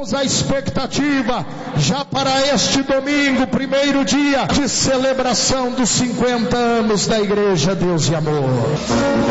Estamos à expectativa, já para este domingo, primeiro dia de celebração dos 50 anos da Igreja Deus e Amor.